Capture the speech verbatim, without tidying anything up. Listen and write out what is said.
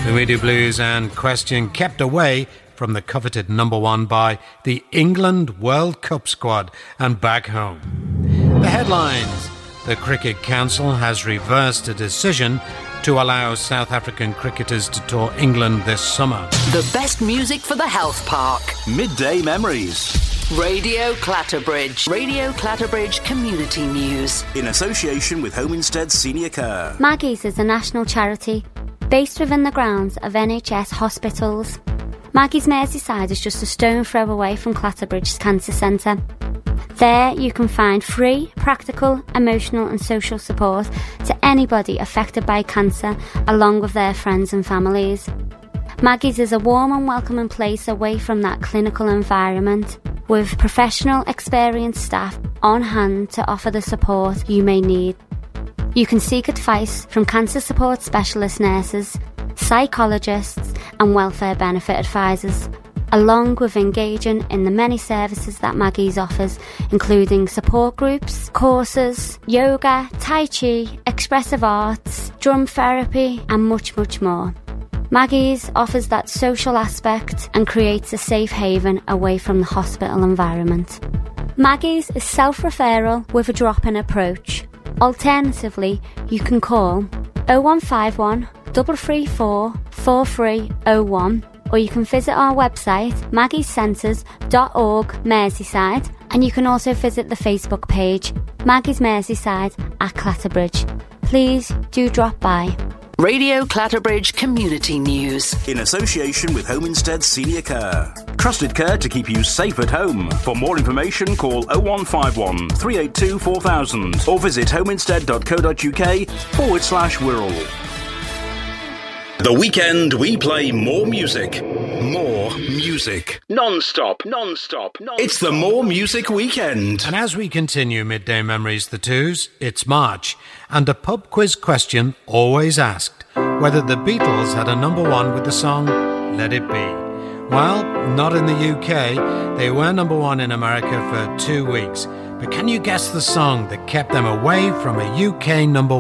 The We Do Blues and Question kept away from the coveted number one by the England World Cup squad and back home. The headlines. The Cricket Council has reversed a decision to allow South African cricketers to tour England this summer. The best music for the health park. Midday Memories. Radio Clatterbridge. Radio Clatterbridge Community News. In association with Home Instead Senior Care. Maggie's is a national charity based within the grounds of N H S hospitals. Maggie's Merseyside is just a stone throw away from Clatterbridge's Cancer Centre. There you can find free, practical, emotional and social support to anybody affected by cancer, along with their friends and families. Maggie's is a warm and welcoming place away from that clinical environment, with professional, experienced staff on hand to offer the support you may need. You can seek advice from cancer support specialist nurses, psychologists and welfare benefit advisors, along with engaging in the many services that Maggie's offers, including support groups, courses, yoga, tai chi, expressive arts, drum therapy and much, much more. Maggie's offers that social aspect and creates a safe haven away from the hospital environment. Maggie's is self-referral with a drop-in approach. Alternatively, you can call oh one five one, three three four, four three oh one, or you can visit our website maggies centres dot org Merseyside, and you can also visit the Facebook page Maggie's Merseyside at Clatterbridge. Please do drop by. Radio Clatterbridge Community News. In association with Home Instead Senior Care. Trusted care to keep you safe at home. For more information, call oh one five one, three eight two, four thousand or visit homeinstead dot co dot uk forward slash Wirral. The weekend we play more music. More music. Non-stop, non-stop, non-stop. It's the More Music Weekend. And as we continue Midday Memories the Twos, it's March, and a pub quiz question always asked whether the Beatles had a number one with the song Let It Be. Well, not in the U K. They were number one in America for two weeks. But can you guess the song that kept them away from a U K number